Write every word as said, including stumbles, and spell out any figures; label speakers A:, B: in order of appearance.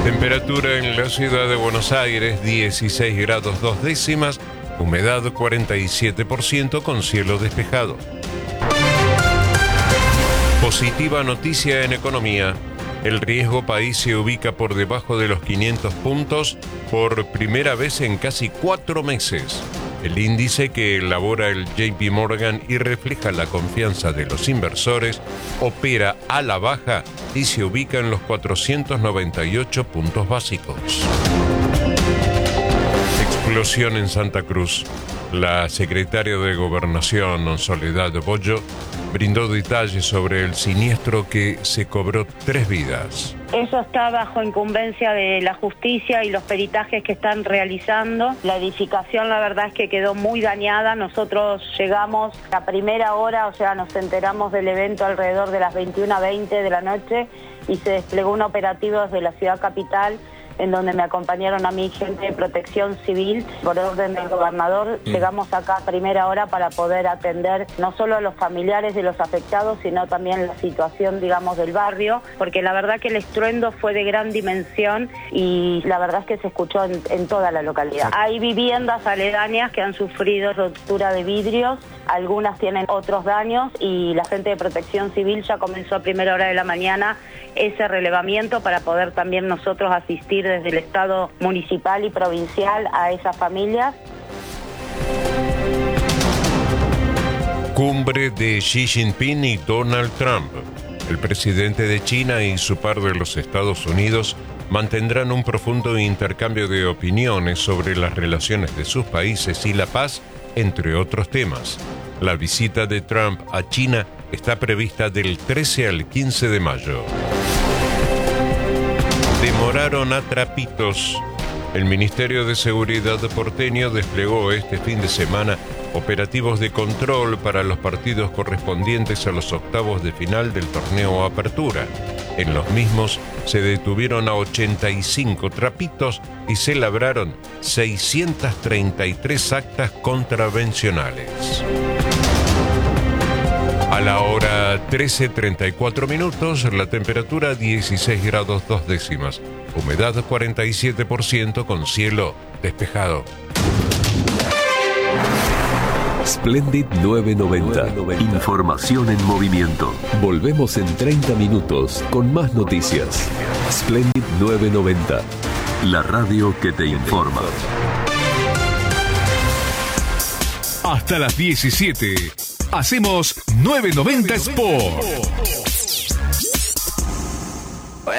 A: Temperatura en la ciudad de Buenos Aires, dieciséis grados dos décimas, humedad cuarenta y siete por ciento con cielo despejado. Positiva noticia en economía. El riesgo país se ubica por debajo de los quinientos puntos por primera vez en casi cuatro meses. El índice que elabora el J P Morgan y refleja la confianza de los inversores opera a la baja y se ubica en los cuatrocientos noventa y ocho puntos básicos. Explosión en Santa Cruz. La secretaria de Gobernación, Soledad Bollo, brindó detalles sobre el siniestro que se cobró tres vidas.
B: Eso está bajo incumbencia de la justicia y los peritajes que están realizando. La edificación, la verdad es que quedó muy dañada. Nosotros llegamos a primera hora, o sea, nos enteramos del evento alrededor de las veintiuna veinte de la noche y se desplegó un operativo desde la ciudad capital, en donde me acompañaron a mí gente de Protección Civil por orden del gobernador. Mm. Llegamos acá a primera hora para poder atender no solo a los familiares de los afectados, sino también la situación, digamos, del barrio, porque la verdad que el estruendo fue de gran dimensión y la verdad es que se escuchó en, en toda la localidad. Hay viviendas aledañas que han sufrido ruptura de vidrios, algunas tienen otros daños y la gente de Protección Civil ya comenzó a primera hora de la mañana ese relevamiento para poder también nosotros asistir desde el Estado municipal y provincial a esas familias.
A: Cumbre de Xi Jinping y Donald Trump. El presidente de China y su par de los Estados Unidos mantendrán un profundo intercambio de opiniones sobre las relaciones de sus países y la paz, entre otros temas. La visita de Trump a China está prevista del trece al quince de mayo. Demoraron a trapitos. El Ministerio de Seguridad porteño desplegó este fin de semana operativos de control para los partidos correspondientes a los octavos de final del torneo Apertura. En los mismos se detuvieron a ochenta y cinco trapitos y se labraron seiscientas treinta y tres actas contravencionales. A la hora trece treinta y cuatro minutos, la temperatura dieciséis grados dos décimas, humedad cuarenta y siete por ciento con cielo despejado.
C: Splendid novecientos noventa. Información en movimiento. Volvemos en treinta minutos con más noticias. Splendid novecientos noventa. La radio que te informa.
D: Hasta las diecisiete. Hacemos novecientos noventa Sport.